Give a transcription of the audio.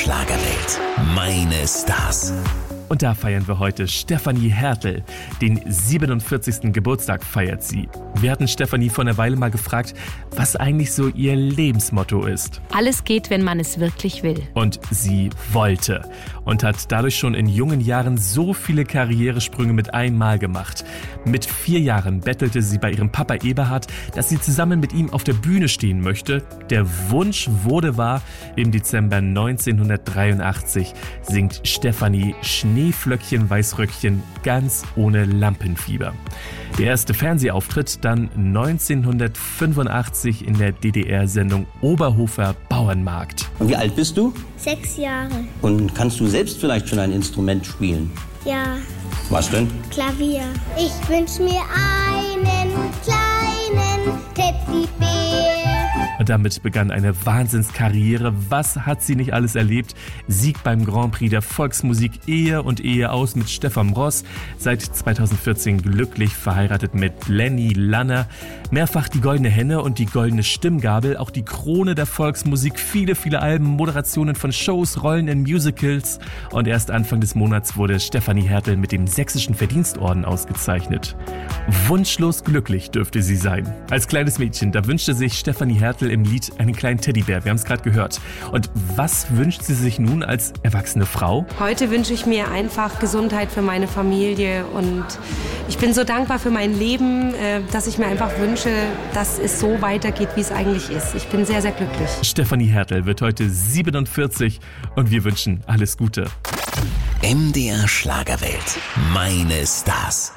Schlagerwelt. Meine Stars. Und da feiern wir heute Stefanie Hertel. Den 47. Geburtstag feiert sie. Wir hatten Stefanie vor einer Weile mal gefragt, was eigentlich so ihr Lebensmotto ist. Alles geht, wenn man es wirklich will. Und sie wollte. Und hat dadurch schon in jungen Jahren so viele Karrieresprünge mit einmal gemacht. Mit 4 Jahren bettelte sie bei ihrem Papa Eberhard, dass sie zusammen mit ihm auf der Bühne stehen möchte. Der Wunsch wurde wahr. Im Dezember 1983 singt Stefanie Schneeflöckchen, Weißröckchen, ganz ohne Lampenfieber. Der erste Fernsehauftritt dann 1985 in der DDR-Sendung Oberhofer Bauernmarkt. Und wie alt bist du? 6 Jahre. Und kannst du selbst vielleicht schon ein Instrument spielen? Ja, Was denn? Klavier. Ich wünsch mir einen kleinen Teddybär. Und damit begann eine Wahnsinnskarriere. Was hat sie nicht alles erlebt? Sieg beim Grand Prix der Volksmusik, Ehe und Ehe aus mit Stefan Ross. Seit 2014 glücklich verheiratet mit Lenny Lanner. Mehrfach die Goldene Henne und die Goldene Stimmgabel. Auch die Krone der Volksmusik. Viele, viele Alben, Moderationen von Shows, Rollen in Musicals. Und erst Anfang des Monats wurde Stefanie Hertel mit dem Sächsischen Verdienstorden ausgezeichnet. Wunschlos glücklich dürfte sie sein. Als kleines Mädchen, da wünschte sich Stefanie Hertel im Lied einen kleinen Teddybär. Wir haben es gerade gehört. Und was wünscht sie sich nun als erwachsene Frau? Heute wünsche ich mir einfach Gesundheit für meine Familie und ich bin so dankbar für mein Leben, dass ich mir einfach wünsche, dass es so weitergeht, wie es eigentlich ist. Ich bin sehr, sehr glücklich. Stefanie Hertel wird heute 47 und wir wünschen alles Gute. MDR Schlagerwelt. Meine Stars.